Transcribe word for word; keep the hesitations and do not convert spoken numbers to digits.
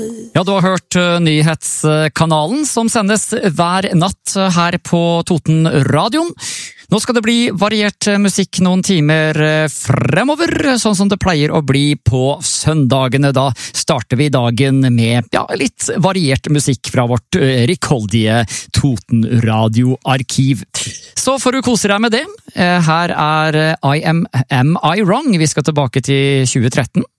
Ja, du har hørt uh, nyhetskanalen som sendes hver natt uh, her på Toten Radion. Nå skal det bli variert musikk noen timer fremover, sånn som det pleier å bli på søndagene. Da starter vi dagen med ja, litt variert musikk fra vårt rikholdige Toten radioarkiv. Så får du kose deg med det. Her er I Am, Am I Wrong? Vi skal tilbake til tjue tretten.